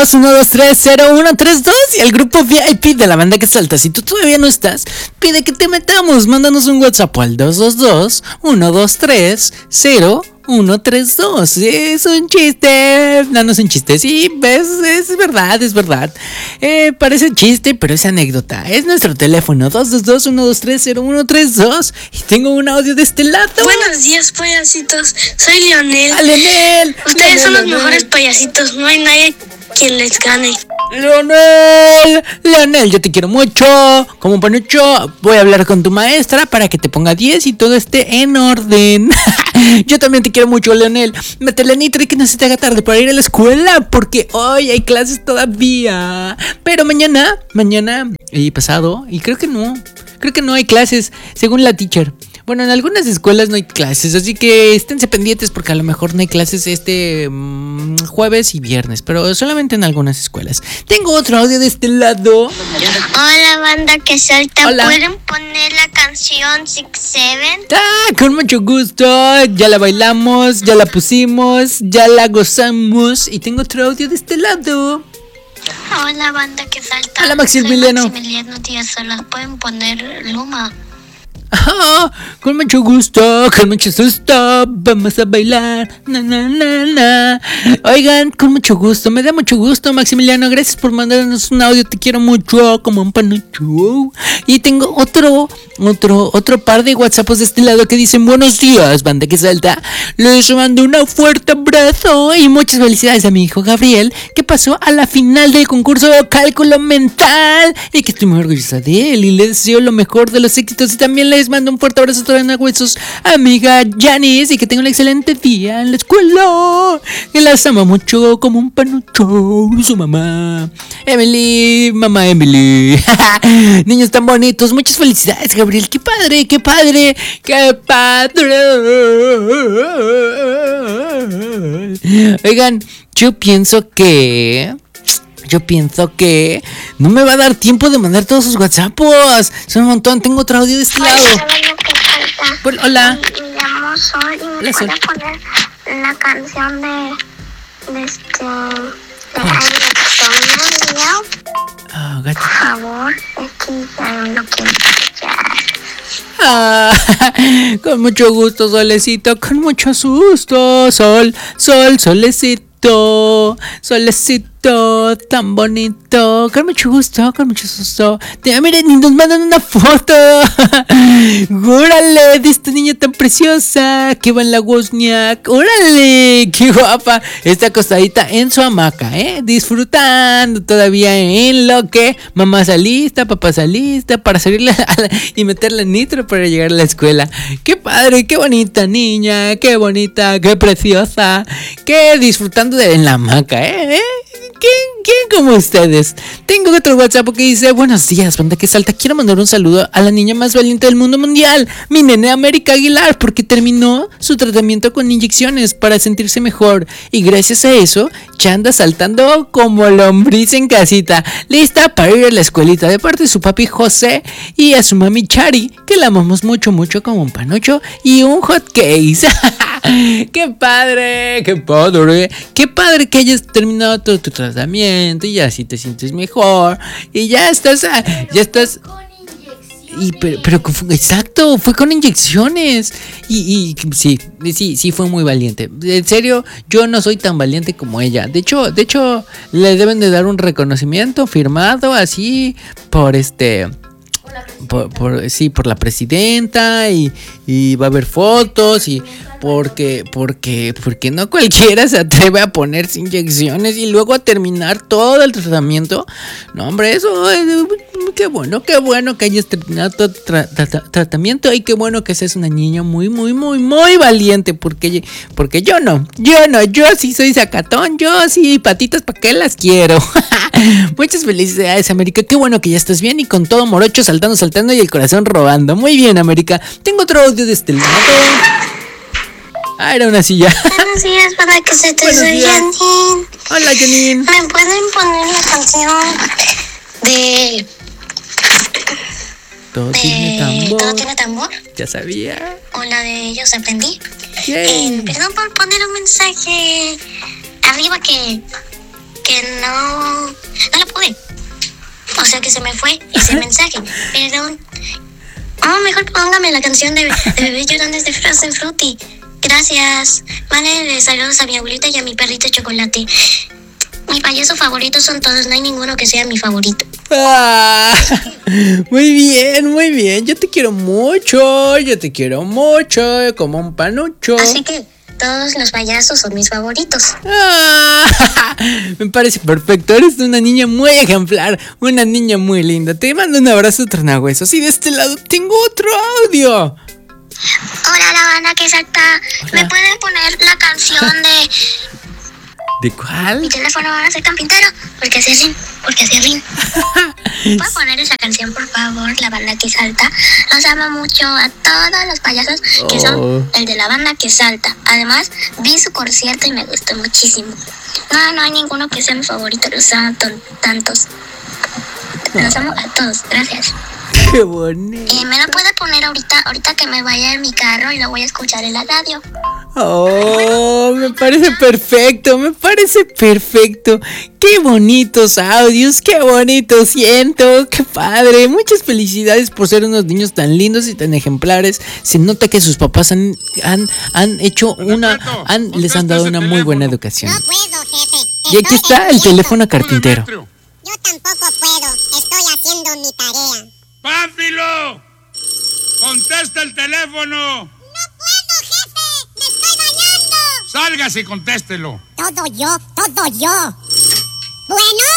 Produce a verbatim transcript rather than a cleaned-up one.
dos, uno dos tres, cero uno tres dos y el grupo V I P de la banda que salta. Si tú todavía no estás, pide que te metamos. Mándanos un WhatsApp al dos dos dos, uno dos tres, cero uno tres dos. Es un chiste. No, no es un chiste. Sí, ves, es verdad, es verdad. Eh, parece chiste, pero es anécdota. Es nuestro teléfono dos dos dos, uno dos tres, cero uno tres dos. Y tengo un audio de este lado. Buenos días, payasitos. Soy Leonel. ¡Ah, Leonel! Ustedes Leonel, son los Leonel. mejores payasitos. No hay nadie quien les gane. Leonel, Leonel, yo te quiero mucho. Como Panucho, voy a hablar con tu maestra para que te ponga diez y todo esté en orden. Yo también te quiero mucho, Leonel. Métele nitro y que no se te haga tarde para ir a la escuela, porque hoy hay clases todavía. Pero mañana, mañana y pasado, y creo que no, creo que no hay clases, según la teacher. Bueno, en algunas escuelas no hay clases, así que esténse pendientes porque a lo mejor no hay clases este mmm, jueves y viernes, pero solamente en algunas escuelas. Tengo otro audio de este lado. Hola, banda que salta. Hola. ¿Pueden poner la canción Six Seven? Ah, con mucho gusto. Ya la bailamos, ya la pusimos, ya la gozamos. Y tengo otro audio de este lado. Hola, banda que salta. Hola, Maximiliano. Soy Maximiliano Díaz Solas. ¿Pueden poner Luma? Ah, con mucho gusto, con mucho susto, vamos a bailar, na, na, na, na. Oigan, con mucho gusto, me da mucho gusto, Maximiliano, gracias por mandarnos un audio, te quiero mucho, como un Panucho. Y tengo otro, otro, otro par de WhatsApps de este lado que dicen: buenos días, banda que salta, les mando un fuerte abrazo y muchas felicidades a mi hijo Gabriel, que pasó a la final del concurso de cálculo mental, y que estoy muy orgullosa de él, y le deseo lo mejor de los éxitos, y también les mando un fuerte abrazo a huesos, amiga Janice, y que tenga un excelente día en la escuela, que las amo mucho como un Panucho y su mamá Emily, mamá Emily. Niños tan bonitos, muchas felicidades, Gabriel, qué padre, qué padre, qué padre. Oigan, yo pienso que Yo pienso que no me va a dar tiempo de mandar todos sus WhatsAppos. Son un montón. Tengo otro audio de este lado. Hola, banda que salta. Pues, hola. Me llamo Sol y me Hola, Sol. puede poner la canción de, de este... de Aire Miau. Ah, gato. Por favor, es que ya no lo quiero escuchar. Ah, con mucho gusto, Solecito. Con mucho susto. Sol, sol, solecito. Solecito, tan bonito. Con mucho gusto, con mucho susto. Te, miren, y nos mandan una foto. ¡Órale! De esta niña tan preciosa que va en la Wozniak. ¡Órale! ¡Qué guapa! Está acostadita en su hamaca, ¿eh? Disfrutando todavía en lo que mamá está lista, papá está lista para salirle a la, y meterle nitro para llegar a la escuela. ¡Qué padre! ¡Qué bonita niña! ¡Qué bonita! ¡Qué preciosa! ¡Qué disfrutando de en la hamaca, eh! ¿Eh? ¿Quién, quién como ustedes? Tengo otro WhatsApp que dice: buenos días, banda que salta. Quiero mandar un saludo a la niña más valiente del mundo mundial, mi nene América Aguilar, porque terminó su tratamiento con inyecciones para sentirse mejor. Y gracias a eso, ya anda saltando como lombriz en casita, lista para ir a la escuelita, de parte de su papi José y a su mami Chari, que la amamos mucho, mucho como un Panucho y un hot case. ¡Qué padre! ¡Qué padre! ¡Qué padre que hayas terminado todo tu tratamiento y ya así te sientes mejor! Y ya estás... ya estás... Y pero, pero exacto, fue con inyecciones. Y, y sí, sí, sí fue muy valiente. En serio, yo no soy tan valiente como ella. De hecho, de hecho, le deben de dar un reconocimiento firmado así por este... Por, por, sí, por la presidenta y, y va a haber fotos y porque, porque, porque no cualquiera se atreve a ponerse inyecciones y luego a terminar todo el tratamiento. No, hombre, eso, eh, qué bueno, qué bueno que hayas terminado todo el tra- tra- tratamiento y qué bueno que seas una niña muy, muy, muy, muy valiente, porque, porque yo no, yo no, yo sí soy sacatón, yo sí, patitas, ¿para qué las quiero? Muchas felicidades, América, qué bueno que ya estás bien y con todo morocho, saltando, saltando y el corazón robando. Muy bien, América. Tengo otro audio de este lado. Ah, era una silla. Buenos días, para que se te Buenos soy días. Janine. Hola, Janine. ¿Me pueden poner la canción de... Todo de tiene tambor. ¿Todo tiene tambor? Ya sabía. O la de Yo aprendí. Yay. Eh, perdón por poner un mensaje arriba que... porque no, no lo pude. O sea que se me fue ese mensaje. Perdón. Oh, mejor póngame la canción de, de Bebés Llorones de Frozen Fruity. Gracias. Mándale saludos a mi abuelita y a mi perrito Chocolate. Mis payasos favoritos son todos, no hay ninguno que sea mi favorito. Ah, muy bien, muy bien. Yo te quiero mucho, yo te quiero mucho, como un panucho. Así que todos los payasos son mis favoritos. Ah, me parece perfecto. Eres una niña muy ejemplar, una niña muy linda. Te mando un abrazo tronahuesos. Y de este lado tengo otro audio. Hola, la banda que salta. ¿Me pueden poner la canción de... ¿De cuál? Mi teléfono ahora soy tan pintero? Porque así rin, porque así rin. ¿Puedo poner esa canción, por favor? La banda que salta. Los amo mucho a todos los payasos que Oh. son el de la banda que salta. Además, vi su concierto y me gustó muchísimo. No, no hay ninguno que sea mi favorito. Los amo ton- tantos. Los amo a todos. Gracias. Qué bonito. Eh, ¿Me lo puede poner ahorita, ahorita que me vaya en mi carro y lo voy a escuchar en la radio? Oh, me parece perfecto, me parece perfecto. Qué bonitos audios, qué bonito siento, qué padre. Muchas felicidades por ser unos niños tan lindos y tan ejemplares. Se nota que sus papás han, han, han hecho una, han, les han dado una muy buena educación. No puedo, jefe. Y aquí Estoy está el estudiando. teléfono carpintero. Yo tampoco puedo. Estoy haciendo mi tarea. ¡Pánfilo! ¡Contesta el teléfono! ¡No puedo, jefe! ¡Me estoy bañando! ¡Sálgase y contéstelo! Todo yo, todo yo. Bueno,